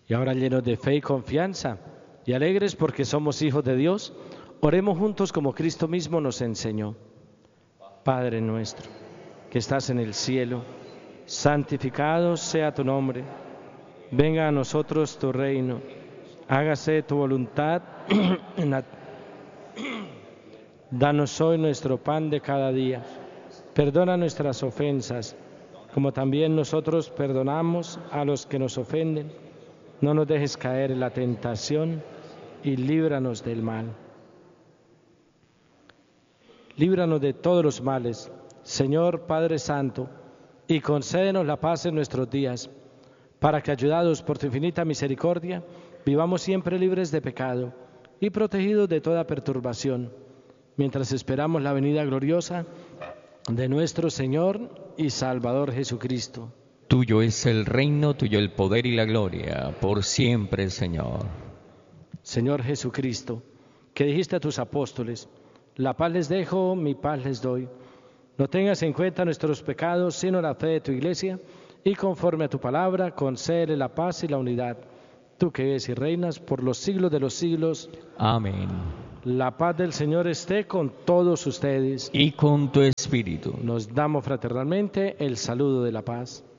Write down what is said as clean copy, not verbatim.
Y ahora, llenos de fe y confianza y alegres porque somos hijos de Dios, oremos juntos como Cristo mismo nos enseñó. Padre nuestro, que estás en el cielo, santificado sea tu nombre. Venga a nosotros tu reino. Hágase tu voluntad en la... Danos hoy nuestro pan de cada día. Perdona nuestras ofensas, como también nosotros perdonamos a los que nos ofenden. No nos dejes caer en la tentación y líbranos del mal. Líbranos de todos los males, Señor Padre Santo, y concédenos la paz en nuestros días, para que, ayudados por tu infinita misericordia, vivamos siempre libres de pecado y protegidos de toda perturbación, mientras esperamos la venida gloriosa de nuestro Señor y Salvador Jesucristo. Tuyo es el reino, tuyo el poder y la gloria, por siempre, Señor. Señor Jesucristo, que dijiste a tus apóstoles: la paz les dejo, mi paz les doy. No tengas en cuenta nuestros pecados, sino la fe de tu Iglesia, y conforme a tu palabra, concédele la paz y la unidad. Tú que vives y reinas por los siglos de los siglos. Amén. La paz del Señor esté con todos ustedes. Y con tu espíritu. Nos damos fraternalmente el saludo de la paz.